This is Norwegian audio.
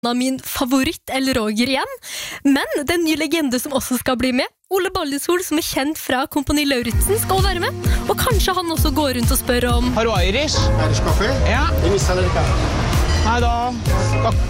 av min favoritt El Roger igjen, men det er en ny legende som også skal bli med. Ole Ballesol, som er kjent fra Kompani Lauritzen, skal være med, og kanskje han også går rundt og spør om Har du Irish? Irish kaffe? Ja. Ingen selger det. Nei da.